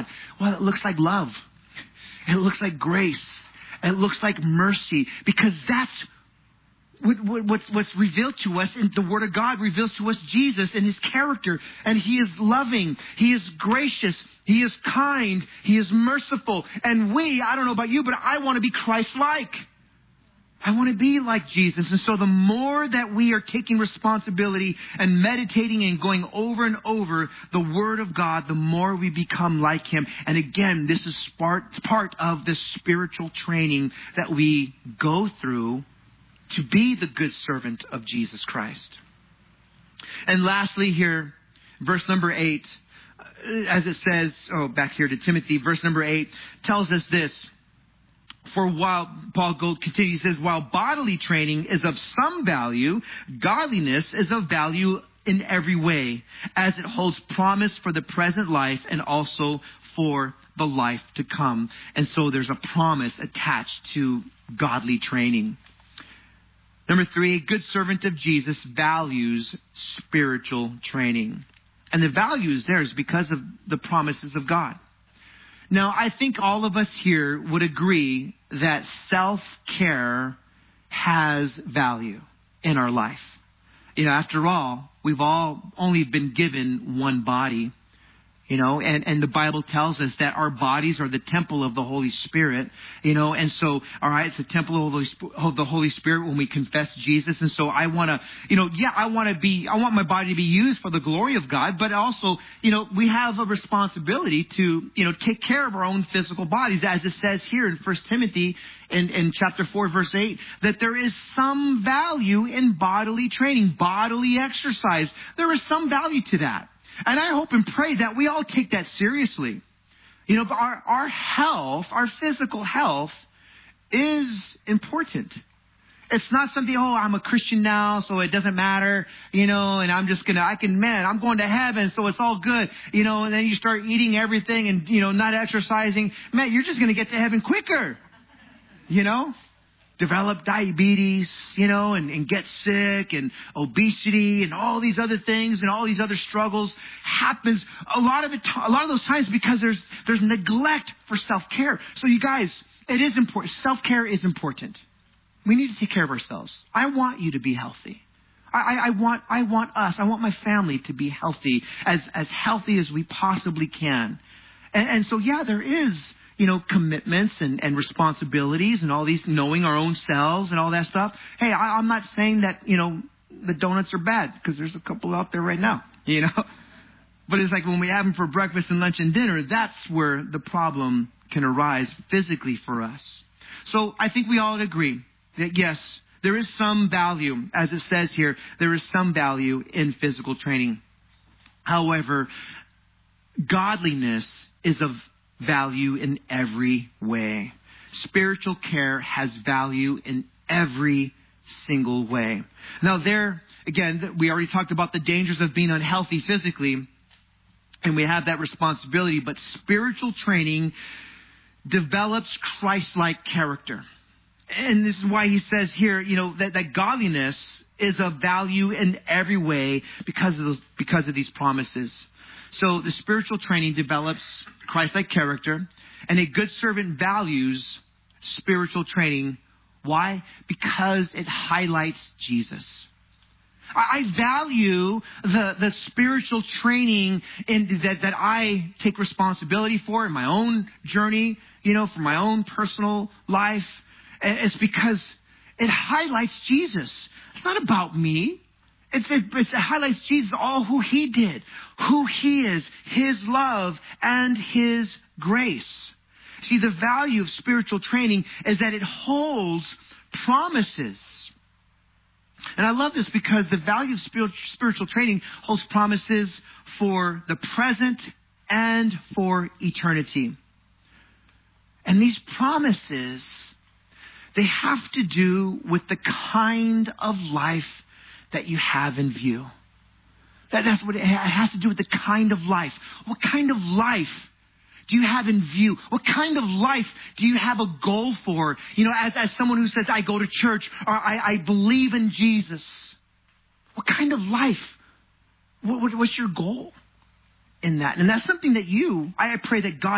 God? Well, it looks like love. It looks like grace. It looks like mercy, because that's what's revealed to us in the Word of God reveals to us Jesus and His character. And He is loving. He is gracious. He is kind. He is merciful. And I don't know about you, but I want to be Christ-like. I want to be like Jesus. And so the more that we are taking responsibility and meditating and going over and over the Word of God, the more we become like Him. And again, this is part of the spiritual training that we go through to be the good servant of Jesus Christ. And lastly here, verse number 8, as it says, back here to Timothy, verse number 8 tells us this. For while, Paul continues, he says, while bodily training is of some value, godliness is of value in every way, as it holds promise for the present life and also for the life to come. And so there's a promise attached to godly training. Number 3, a good servant of Jesus values spiritual training. And the value is there is because of the promises of God. Now, I think all of us here would agree that self-care has value in our life. After all, we've all only been given one body. And the Bible tells us that our bodies are the temple of the Holy Spirit, and so, all right, it's the temple of the Holy Spirit when we confess Jesus. And so I want my body to be used for the glory of God, but also, we have a responsibility to, take care of our own physical bodies, as it says here in 1 Timothy in chapter 4, verse 8, that there is some value in bodily training, bodily exercise. There is some value to that. And I hope and pray that we all take that seriously. Our health, our physical health is important. It's not something, I'm a Christian now, so it doesn't matter, and I'm going to heaven, so it's all good, and then you start eating everything and, not exercising. Man, you're just going to get to heaven quicker, develop diabetes, and get sick, and obesity and all these other things and all these other struggles happens a lot of those times because there's neglect for self-care. So you guys, it is important. Self-care is important. We need to take care of ourselves. I want you to be healthy. I want my family to be healthy, as healthy as we possibly can. And so, there is, commitments and responsibilities and all these, knowing our own selves and all that stuff. Hey, I'm not saying that, the donuts are bad, because there's a couple out there right now, But it's like when we have them for breakfast and lunch and dinner, that's where the problem can arise physically for us. So I think we all agree that, yes, there is some value, as it says here, there is some value in physical training. However, godliness is of value in every way. Spiritual care has value in every single way. Now there, again, we already talked about the dangers of being unhealthy physically, and we have that responsibility, but spiritual training develops Christ-like character. And this is why he says here, that godliness is of value in every way because of these promises. So the spiritual training develops Christ-like character, and a good servant values spiritual training. Why? Because it highlights Jesus. I value the spiritual training that I take responsibility for in my own journey, for my own personal life. It's because it highlights Jesus. It's not about me. It highlights Jesus, all who He did, who He is, His love, and His grace. See, the value of spiritual training is that it holds promises. And I love this because the value of spiritual training holds promises for the present and for eternity. And these promises, they have to do with the kind of life that you have in view. That's what it has to do with, the kind of life. What kind of life do you have in view? What kind of life do you have a goal for? As someone who says, I go to church, or I believe in Jesus. What kind of life? What's your goal in that? And that's something that I pray that God